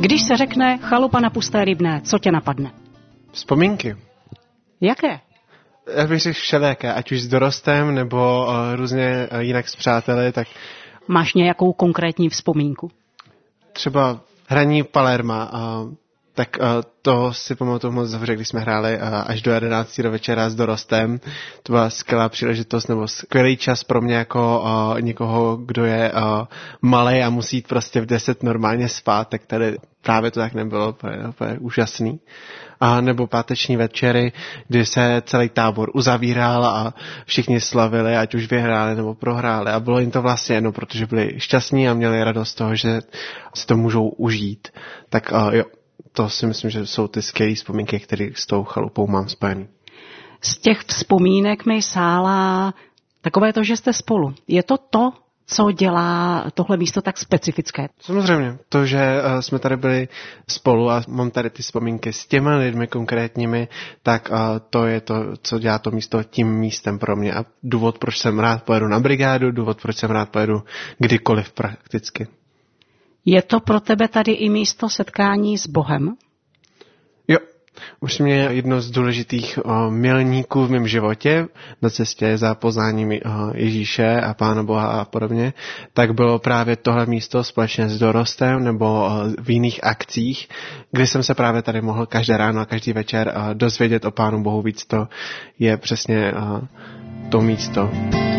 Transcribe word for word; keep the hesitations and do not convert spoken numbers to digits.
Když se řekne chalupa na Pusté Rybné, co tě napadne? Vzpomínky. Jaké? Já bych řekl všelijaké, ať už s dorostem, nebo uh, různě uh, jinak s přáteli, tak... Máš nějakou konkrétní vzpomínku? Třeba hraní Palerma, uh, tak uh, to si pamatuju moc dobře, když jsme hráli uh, až do jedenácti do večera s dorostem. To byla skvělá příležitost, nebo skvělý čas pro mě jako uh, někoho, kdo je uh, malej a musí jít prostě v deset normálně spát, tak tady právě to tak nebylo, to je, to je úžasný. A nebo páteční večery, kdy se celý tábor uzavíral a všichni slavili, ať už vyhráli nebo prohráli. A bylo jim to vlastně jedno, protože byli šťastní a měli radost z toho, že si to můžou užít. Tak uh, jo, to si myslím, že jsou ty skvělé vzpomínky, které s tou chalupou mám spojený. Z těch vzpomínek mi sála takové to, že jste spolu. Je to to, co dělá tohle místo tak specifické? Samozřejmě. To, že uh, jsme tady byli spolu a mám tady ty vzpomínky s těmi lidmi konkrétními, tak uh, to je to, co dělá to místo tím místem pro mě. A důvod, proč jsem rád pojedu na brigádu, důvod, proč jsem rád pojedu kdykoliv prakticky. Je to pro tebe tady i místo setkání s Bohem? Jo. Už mě jedno z důležitých uh, milníků v mém životě na cestě za poznáním uh, Ježíše a Pána Boha a podobně, tak bylo právě tohle místo společně s dorostem nebo uh, v jiných akcích, kdy jsem se právě tady mohl každé ráno a každý večer uh, dozvědět o Pánu Bohu víc. To je přesně uh, to místo.